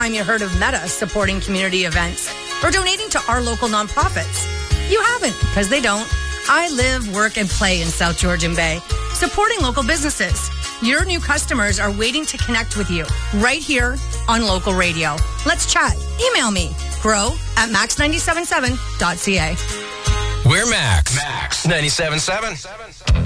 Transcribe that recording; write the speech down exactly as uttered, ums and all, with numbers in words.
time you heard of Meta supporting community events or donating to our local nonprofits? You haven't, because they don't. I live, work, and play in South Georgian Bay, supporting local businesses. Your new customers are waiting to connect with you right here on local radio. Let's chat. Email me, grow at max nine seven seven dot c a. We're Max. Max ninety-seven point seven.